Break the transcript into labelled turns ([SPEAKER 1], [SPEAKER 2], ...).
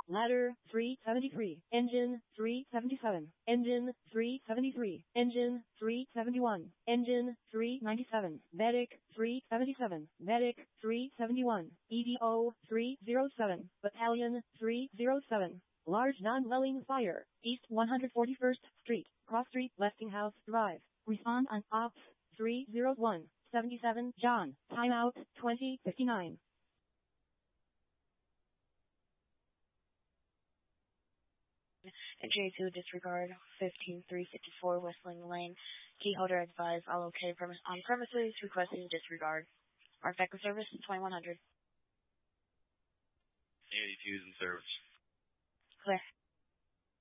[SPEAKER 1] Ladder 373. Engine 377. Engine 373. Engine 371. Engine 397. Medic 377. Medic 371. EDO 307. Battalion 307. Large non-dwelling fire. East 141st Street. Cross Street, Westinghouse Drive. Respond on Ops 301. 77 John. Timeout 2059.
[SPEAKER 2] J2 disregard 15354 Whistling Lane. Key holder advised all okay on premises requesting disregard. Artifact service 2100.
[SPEAKER 3] ADQ's in service.
[SPEAKER 2] Clear.